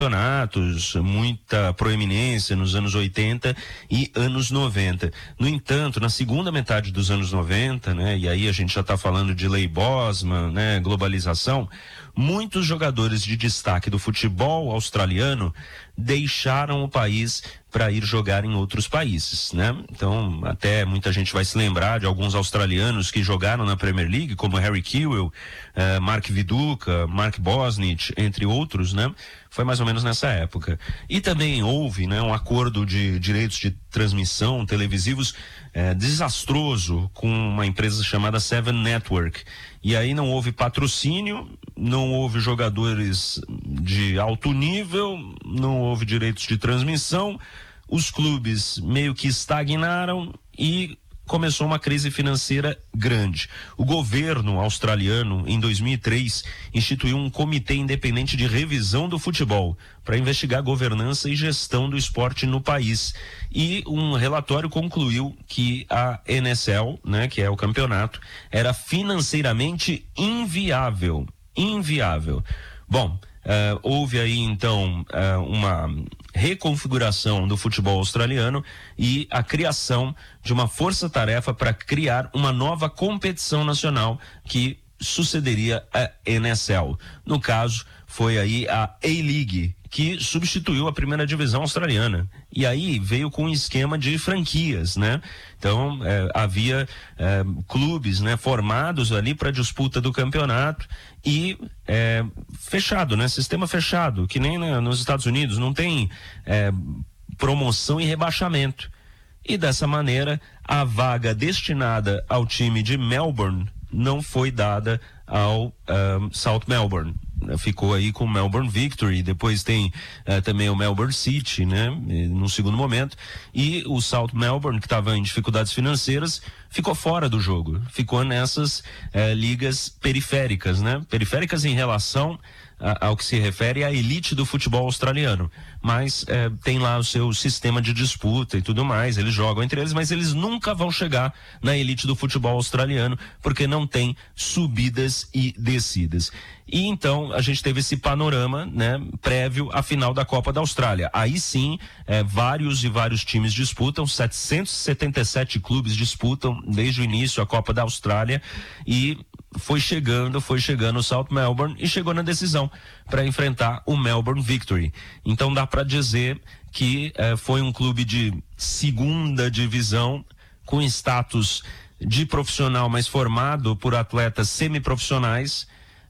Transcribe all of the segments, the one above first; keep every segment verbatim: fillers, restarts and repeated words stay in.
campeonatos, muita proeminência nos anos oitenta e anos noventa. No entanto, na segunda metade dos anos noventa, né, e aí a gente já está falando de Lei Bosman, né, globalização, muitos jogadores de destaque do futebol australiano deixaram o país para ir jogar em outros países, né? Então, até muita gente vai se lembrar de alguns australianos que jogaram na Premier League, como Harry Kewell, eh, Mark Viduka, Mark Bosnich, entre outros, né? Foi mais ou menos nessa época. E também houve, né, um acordo de direitos de transmissão televisivos eh, desastroso com uma empresa chamada Seven Network. E aí não houve patrocínio, não houve jogadores de alto nível, não houve direitos de transmissão, os clubes meio que estagnaram e começou uma crise financeira grande. O governo australiano, em dois mil e três, instituiu um comitê independente de revisão do futebol para investigar a governança e gestão do esporte no país. E um relatório concluiu que a N S L, né, que é o campeonato, era financeiramente inviável. Inviável. Bom, Uh, houve aí então uh, uma reconfiguração do futebol australiano e a criação de uma força-tarefa para criar uma nova competição nacional que sucederia a N S L. No caso, foi aí a A-League, que substituiu a primeira divisão australiana. E aí veio com um esquema de franquias, né? Então, eh, havia eh, clubes, né, formados ali para disputa do campeonato e eh, fechado, né? Sistema fechado, que nem né, nos Estados Unidos, não tem eh, promoção e rebaixamento. E dessa maneira, a vaga destinada ao time de Melbourne não foi dada ao um, South Melbourne. Ficou aí com o Melbourne Victory, depois tem uh, também o Melbourne City, né, num segundo momento, e o South Melbourne, que estava em dificuldades financeiras, ficou fora do jogo, ficou nessas uh, ligas periféricas, né, periféricas em relação a, ao que se refere à elite do futebol australiano, mas uh, tem lá o seu sistema de disputa e tudo mais, eles jogam entre eles, mas eles nunca vão chegar na elite do futebol australiano, porque não tem subidas e descidas. E então a gente teve esse panorama, né, prévio à final da Copa da Austrália. Aí sim, é, vários e vários times disputam, setecentos e setenta e sete clubes disputam desde o início a Copa da Austrália e foi chegando, foi chegando o South Melbourne e chegou na decisão para enfrentar o Melbourne Victory. Então dá para dizer que é, foi um clube de segunda divisão com status de profissional, mas formado por atletas semiprofissionais,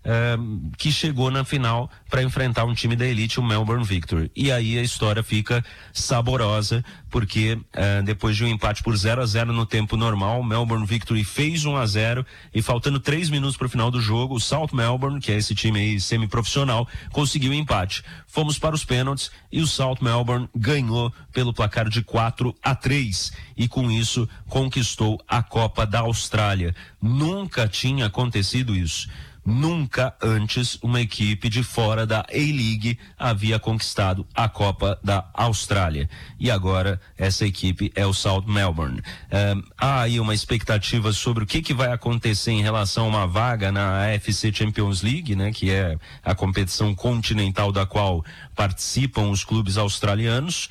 Uh, que chegou na final para enfrentar um time da elite, o Melbourne Victory. E aí a história fica saborosa, porque uh, depois de um empate por zero a zero no tempo normal, o Melbourne Victory fez um a zero e faltando três minutos para o final do jogo, o South Melbourne, que é esse time aí semiprofissional, conseguiu o empate. Fomos para os pênaltis e o South Melbourne ganhou pelo placar de quatro a três e com isso conquistou a Copa da Austrália. Nunca tinha acontecido isso. Nunca antes uma equipe de fora da A-League havia conquistado a Copa da Austrália. E agora essa equipe é o South Melbourne. Um, há aí uma expectativa sobre o que, que vai acontecer em relação a uma vaga na A F C Champions League, né, que é a competição continental da qual participam os clubes australianos.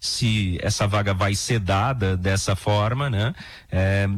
Se essa vaga vai ser dada dessa forma, né, é,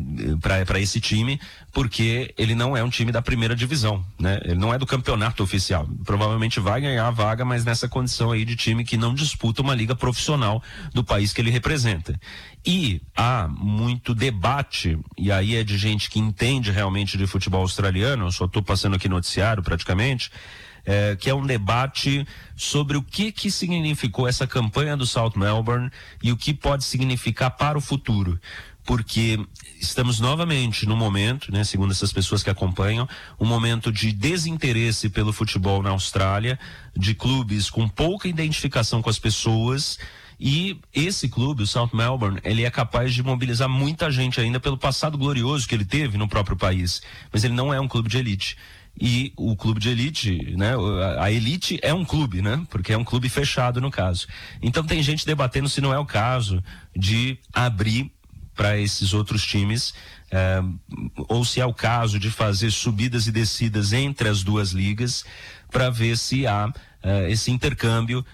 para esse time, porque ele não é um time da primeira divisão, né, ele não é do campeonato oficial, provavelmente vai ganhar a vaga, mas nessa condição aí de time que não disputa uma liga profissional do país que ele representa. E há muito debate, e aí é de gente que entende realmente de futebol australiano, eu só estou passando aqui noticiário praticamente, É, que é um debate sobre o que que significou essa campanha do South Melbourne e o que pode significar para o futuro. Porque estamos novamente num momento, né, segundo essas pessoas que acompanham, um momento de desinteresse pelo futebol na Austrália, de clubes com pouca identificação com as pessoas. E esse clube, o South Melbourne, ele é capaz de mobilizar muita gente ainda pelo passado glorioso que ele teve no próprio país. Mas ele não é um clube de elite. E o clube de elite, né, a elite é um clube, né, porque é um clube fechado no caso. Então tem gente debatendo se não é o caso de abrir para esses outros times, eh, ou se é o caso de fazer subidas e descidas entre as duas ligas, para ver se há esse intercâmbio